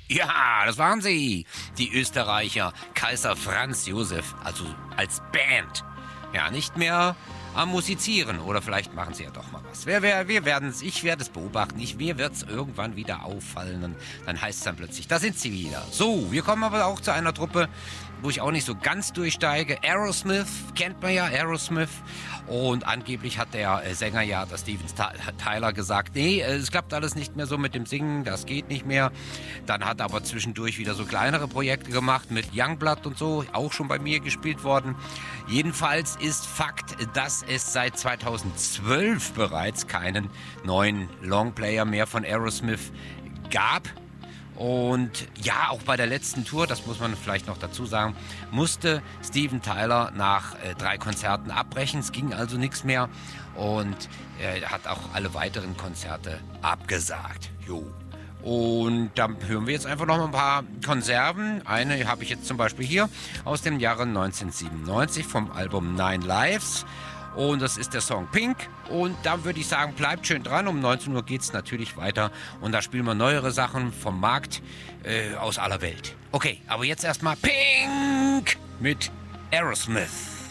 Ja, das waren sie. Die Österreicher Kaiser Franz Josef, also als Band. Ja, nicht mehr am Musizieren. Oder vielleicht machen sie ja doch mal was. Ich werde es beobachten. Mir wird es irgendwann wieder auffallen. Dann heißt es dann plötzlich, da sind sie wieder. So, wir kommen aber auch zu einer Truppe, wo ich auch nicht so ganz durchsteige. Aerosmith, kennt man ja, Aerosmith. Und angeblich hat der Sänger ja, der Steven Tyler, gesagt, nee, es klappt alles nicht mehr so mit dem Singen, das geht nicht mehr. Dann hat er aber zwischendurch wieder so kleinere Projekte gemacht mit Youngblood und so, auch schon bei mir gespielt worden. Jedenfalls ist Fakt, dass es seit 2012 bereits keinen neuen Longplayer mehr von Aerosmith gab. Und ja, auch bei der letzten Tour, das muss man vielleicht noch dazu sagen, musste Steven Tyler nach 3 Konzerten abbrechen. Es ging also nichts mehr und er hat auch alle weiteren Konzerte abgesagt. Jo. Und dann hören wir jetzt einfach noch ein paar Konserven. Eine habe ich jetzt zum Beispiel hier aus dem Jahre 1997 vom Album Nine Lives. Und das ist der Song Pink. Und da würde ich sagen, bleibt schön dran. Um 19 Uhr geht es natürlich weiter. Und da spielen wir neuere Sachen vom Markt aus aller Welt. Okay, aber jetzt erstmal Pink mit Aerosmith.